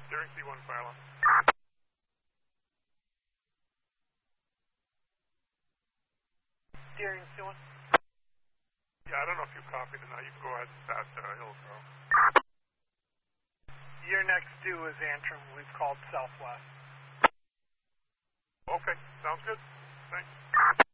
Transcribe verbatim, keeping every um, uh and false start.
Steering C one file on. Steering C one. Yeah, I don't know if you copied or not. You can go ahead and start uh, Hillsborough. Your next due is Antrim. We've called Southwest. Okay, sounds good. Thanks.